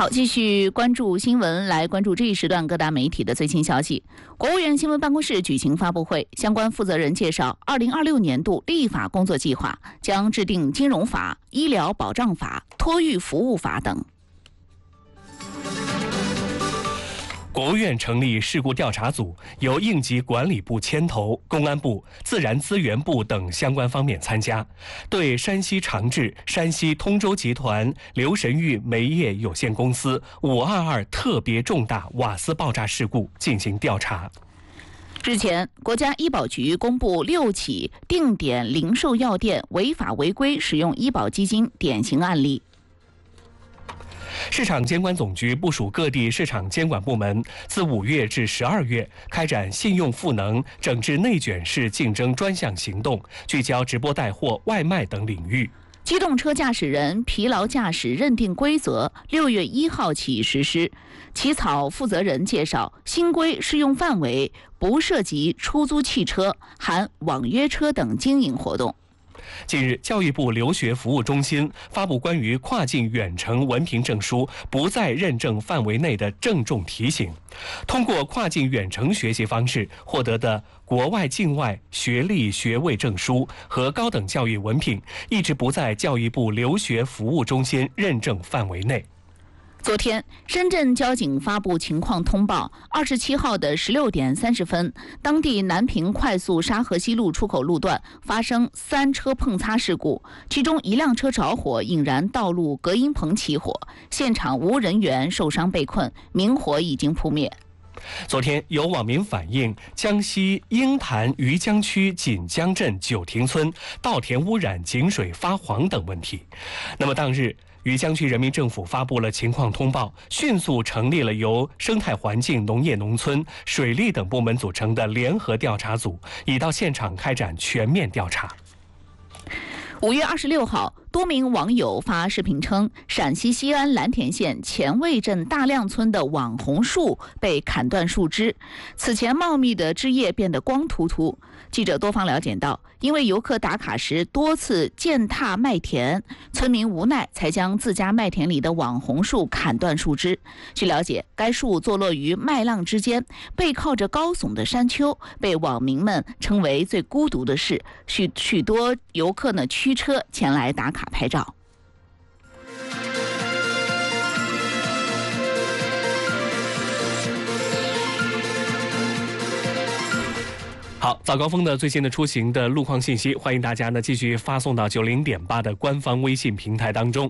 好，继续关注新闻，来关注这一时段各大媒体的最新消息。国务院新闻办公室举行发布会，相关负责人介绍2026年度立法工作计划，将制定金融法、医疗保障法、托育服务法等。 国务院成立事故调查组，由应急管理部牵头，公安部、自然资源部等相关方面参加，对山西长治、山西通州集团刘神玉煤业有限公司522特别重大瓦斯爆炸事故进行调查。 日前，国家医保局公布6起定点零售药店违法违规使用医保基金典型案例。 市场监管总局部署各地市场监管部门，自5月至12月开展信用赋能、整治内卷式竞争专项行动，聚焦直播带货、外卖等领域。 机动车驾驶人疲劳驾驶认定规则6月1号起实施。起草负责人介绍，新规适用范围不涉及出租汽车、含网约车等经营活动。 近日，教育部留学服务中心发布关于跨境远程文凭证书不在认证范围内的郑重提醒。通过跨境远程学习方式获得的国外境外学历学位证书和高等教育文凭，一直不在教育部留学服务中心认证范围内。 昨天，深圳交警发布情况通报：27号的16点30分，当地南平快速沙河西路出口路段发生3车碰擦事故，其中1辆车着火，引燃道路隔音棚起火，现场无人员受伤被困，明火已经扑灭。 昨天，有网民反映江西鹰潭余江区锦江镇九亭村稻田污染、井水发黄等问题。那么当日，余江区人民政府发布了情况通报，迅速成立了由生态环境、农业农村、水利等部门组成的联合调查组，已到现场开展全面调查。 5月26号，多名网友发视频称，陕西西安蓝田县前卫镇大亮村的网红树被砍断树枝，此前茂密的枝叶变得光秃秃。记者多方了解到，因为游客打卡时多次践踏麦田，村民无奈才将自家麦田里的网红树砍断树枝。据了解，该树坐落于麦浪之间，背靠着高耸的山丘，被网民们称为最孤独的事。许多游客呢驱车前来打卡拍照。 好，早高峰的最新的出行的路况信息，欢迎大家呢继续发送到90.8的官方微信平台当中。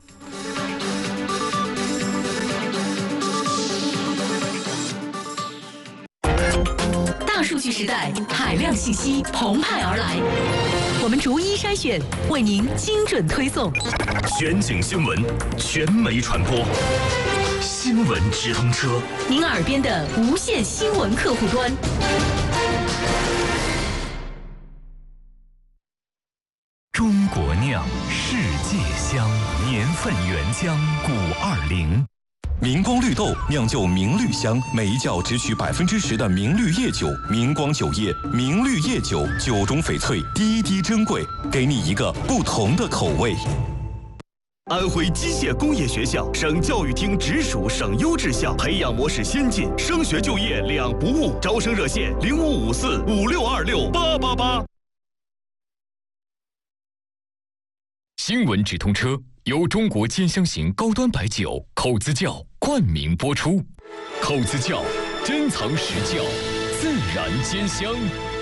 大数据时代，海量信息澎湃而来，我们逐一筛选，为您精准推送。 全景新闻，全媒传播，新闻直通车， 您耳边的无线新闻客户端。 中国酿，世界香，年份原浆520。明光绿豆酿就明绿香，每一窖只取10%的明绿叶酒，明光酒业，明绿叶酒，酒中翡翠，滴滴珍贵，给你一个不同的口味。安徽机械工业学校，省教育厅直属省优质校，培养模式先进，升学就业两不误。招生热线055456268888。 新闻直通车由中国兼香型高端白酒口子窖冠名播出，口子窖珍藏实窖，自然兼香。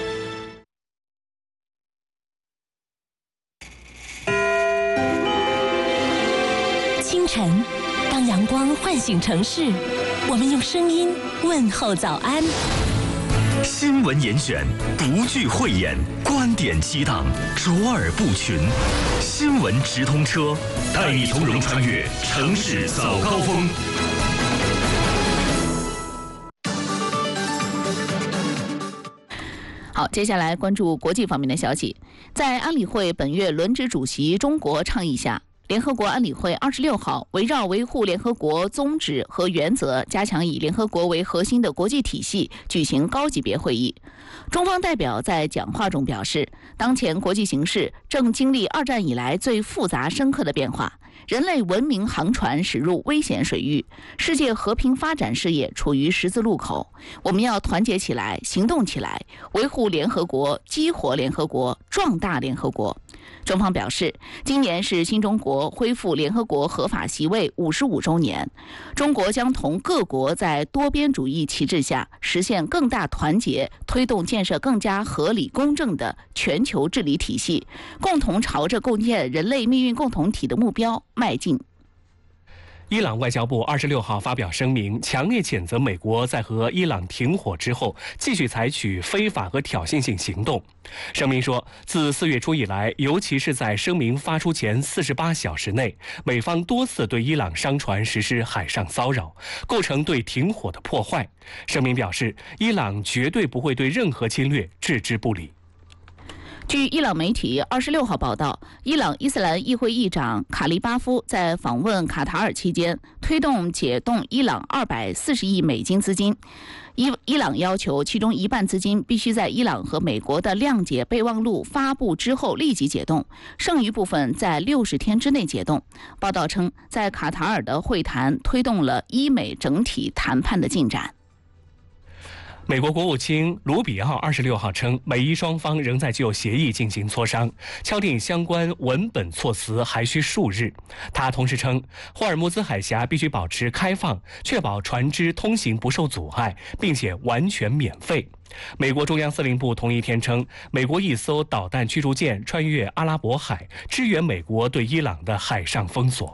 清晨，当阳光唤醒城市，我们用声音问候早安。 新闻严选，独具慧眼，观点激荡，卓尔不群。新闻直通车，带你从容穿越城市早高峰。 好，接下来关注国际方面的消息。在安理会本月轮值主席中国倡议下，联合国安理会26号围绕维护联合国宗旨和原则，加强以联合国为核心的国际体系举行高级别会议。中方代表在讲话中表示，当前国际形势正经历2战以来最复杂深刻的变化， 人类文明航船驶入危险水域，世界和平发展事业处于十字路口。我们要团结起来，行动起来，维护联合国，激活联合国，壮大联合国。中方表示，今年是新中国恢复联合国合法席位55周年，中国将同各国在多边主义旗帜下实现更大团结，推动建设更加合理公正的全球治理体系，共同朝着构建人类命运共同体的目标迈进。 伊朗外交部26号发表声明，强烈谴责美国在和伊朗停火之后继续采取非法和挑衅性行动。声明说，自4月初以来，尤其是在声明发出前48小时内，美方多次对伊朗商船实施海上骚扰，构成对停火的破坏。声明表示，伊朗绝对不会对任何侵略置之不理。 据伊朗媒体26号报道，伊朗伊斯兰议会议长卡利巴夫在访问卡塔尔期间，推动解冻伊朗240亿美金资金。伊朗要求其中一半资金必须在伊朗和美国的谅解备忘录发布之后立即解冻，剩余部分在60天之内解冻。报道称，在卡塔尔的会谈推动了伊美整体谈判的进展。 美国国务卿卢比奥26号称，美伊双方仍在就协议进行磋商，敲定相关文本措辞还需数日。他同时称，霍尔木兹海峡必须保持开放，确保船只通行不受阻碍，并且完全免费。美国中央司令部同一天称，美国一艘导弹驱逐舰穿越阿拉伯海，支援美国对伊朗的海上封锁。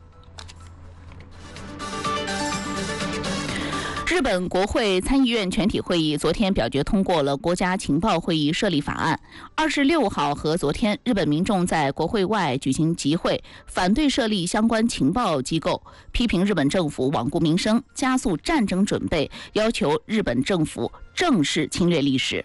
日本国会参议院全体会议昨天表决通过了国家情报会议设立法案。26号和昨天，日本民众在国会外举行集会，反对设立相关情报机构，批评日本政府罔顾民生，加速战争准备，要求日本政府正视侵略历史。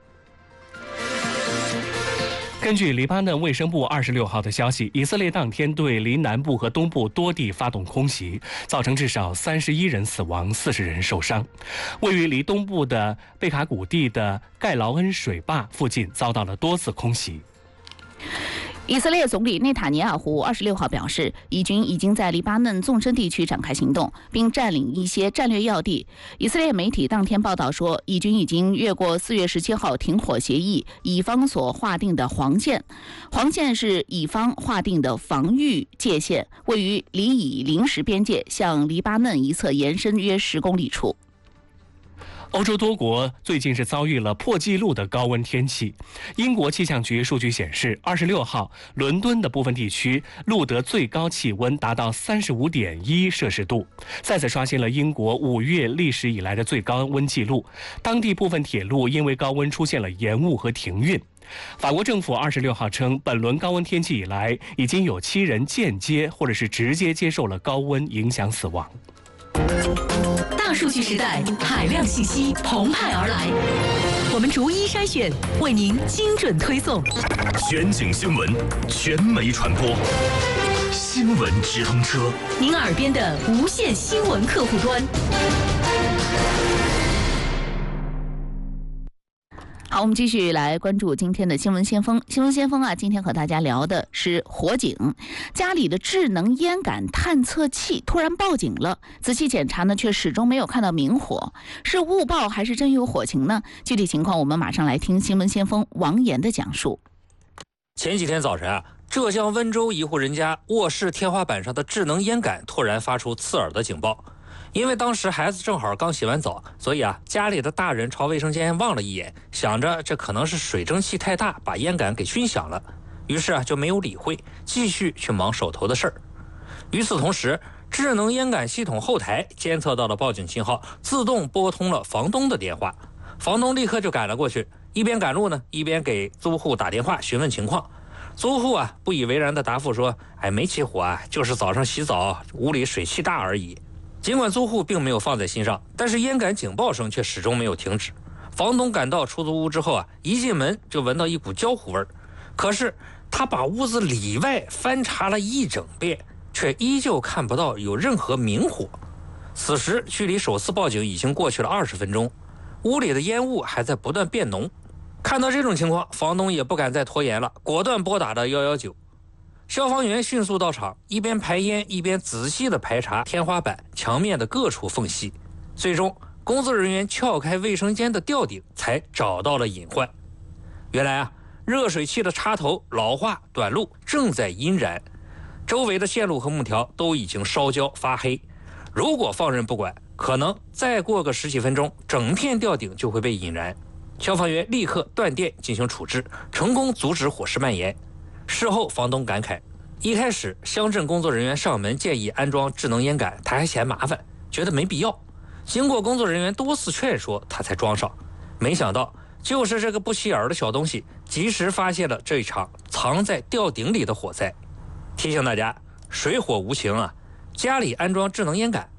根据黎巴嫩卫生部26号的消息，以色列当天对黎南部和东部多地发动空袭，造成至少31人死亡，40人受伤。位于离东部的贝卡谷地的盖劳恩水坝附近遭到了多次空袭。 以色列总理内塔尼亚胡26号表示，以军已经在黎巴嫩纵深地区展开行动，并占领一些战略要地。以色列媒体当天报道说，以军已经越过4月17号停火协议以方所划定的黄线。黄线是以方划定的防御界限，位于黎以临时边界向黎巴嫩一侧延伸约10公里处。 欧洲多国最近是遭遇了破纪录的高温天气。英国气象局数据显示，26号伦敦的部分地区录得最高气温达到35.1摄氏度，再次刷新了英国5月历史以来的最高温纪录。当地部分铁路因为高温出现了延误和停运。法国政府26号称，本轮高温天气以来，已经有7人间接或者是直接接受了高温影响死亡。 大数据时代，海量信息澎湃而来，我们逐一筛选，为您精准推送。 全景新闻，全媒传播，新闻直通车， 您耳边的无线新闻客户端。 好，我们继续来关注今天的新闻先锋。新闻先锋啊，今天和大家聊的是火警。家里的智能烟感探测器突然报警了，仔细检查呢，却始终没有看到明火，是误报还是真有火情呢？具体情况我们马上来听新闻先锋王岩的讲述。 前几天早晨啊，浙江温州一户人家卧室天花板上的智能烟感突然发出刺耳的警报。因为当时孩子正好刚洗完澡，所以啊，家里的大人朝卫生间望了一眼，想着这可能是水蒸气太大把烟感给熏响了，于是啊就没有理会，继续去忙手头的事儿。与此同时，智能烟感系统后台监测到了报警信号，自动拨通了房东的电话。房东立刻就赶了过去，一边赶路呢，一边给租户打电话询问情况。租户啊不以为然的答复说：“哎，没起火啊，就是早上洗澡屋里水汽大而已。”尽管租户并没有放在心上，但是烟感警报声却始终没有停止。房东赶到出租屋之后啊，一进门就闻到一股焦糊味儿。可是他把屋子里外翻查了一整遍，却依旧看不到有任何明火。此时距离首次报警已经过去了20分钟，屋里的烟雾还在不断变浓。看到这种情况，房东也不敢再拖延了，果断拨打了119。 消防员迅速到场，一边排烟一边仔细地排查天花板、墙面的各处缝隙。最终，工作人员撬开卫生间的吊顶，才找到了隐患。原来啊，热水器的插头老化短路，正在阴燃，周围的线路和木条都已经烧焦发黑。如果放任不管，可能再过个10几分钟，整片吊顶就会被引燃。消防员立刻断电进行处置，成功阻止火势蔓延。事后，房东感慨，一开始乡镇工作人员上门建议安装智能烟杆，他还嫌麻烦，觉得没必要。经过工作人员多次劝说，他才装上。没想到，就是这个不起眼的小东西，及时发现了这一场藏在吊顶里的火灾。提醒大家，水火无情啊，家里安装智能烟杆